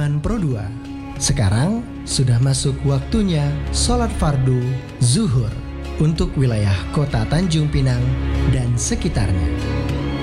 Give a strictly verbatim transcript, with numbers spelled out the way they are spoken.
Zaman Pro dua. Sekarang sudah masuk waktunya sholat fardu zuhur untuk wilayah kota Tanjung Pinang dan sekitarnya.